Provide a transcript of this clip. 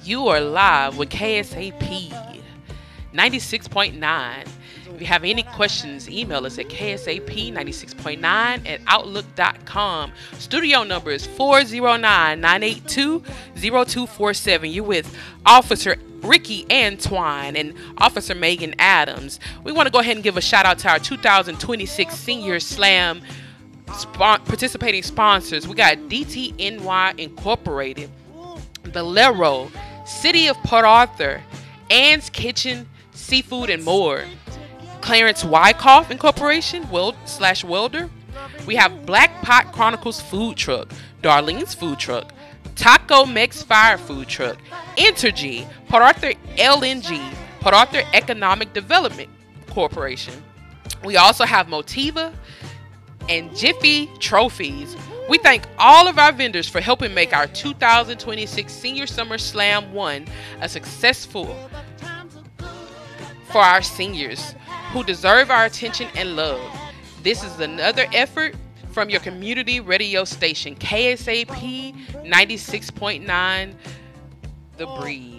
You are live with KSAP 96.9. If you have any questions, email us at ksap96.9 at outlook.com. Studio number is 409-982-0247. You're with Officer Ricky Antoine and Officer Megan Adams. We want to go ahead and give a shout out to our 2026 Senior Slam participating sponsors. We got DTNY Incorporated, Valero, City of Port Arthur, Ann's Kitchen, Seafood and More, Clarence Wyckoff Incorporation, Welder. We have Black Pot Chronicles Food Truck, Darlene's Food Truck, Taco Mex Fire Food Truck, Entergy, Port Arthur LNG, Port Arthur Economic Development Corporation. We also have Motiva and Jiffy Trophies. We thank all of our vendors for helping make our 2026 Senior Summer Slam 1 a successful for our seniors who deserve our attention and love. This is another effort from your community radio station, KSAP 96.9, The Breeze.